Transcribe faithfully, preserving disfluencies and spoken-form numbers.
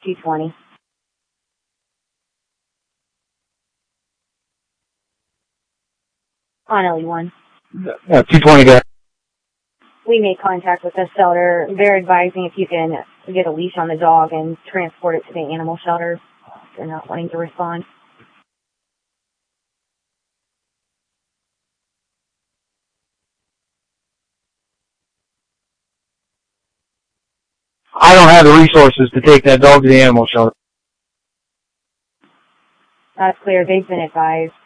two twenty. On L E one. Uh, two twenty there. We made contact with the shelter. They're advising if you can get a leash on the dog and transport it to the animal shelter. They're not wanting to respond. I don't have the resources to take that dog to the animal shelter. That's clear. They've been advised.